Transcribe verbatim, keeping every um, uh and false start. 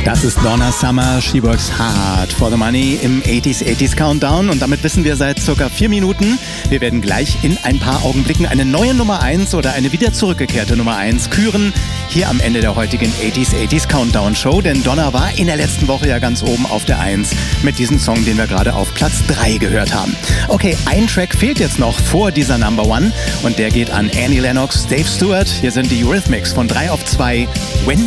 Das ist Donna Summer, She Works Hard for the Money im achtziger achtziger Countdown. Und damit wissen wir seit circa vier Minuten, wir werden gleich in ein paar Augenblicken eine neue Nummer eins oder eine wieder zurückgekehrte Nummer eins küren. Hier am Ende der heutigen achtziger achtziger Countdown Show. Denn Donna war in der letzten Woche ja ganz oben auf der eins mit diesem Song, den wir gerade auf Platz drei gehört haben. Okay, ein Track fehlt jetzt noch vor dieser Number One. Und der geht an Annie Lennox, Dave Stewart. Hier sind die Eurythmics von drei auf zwei. When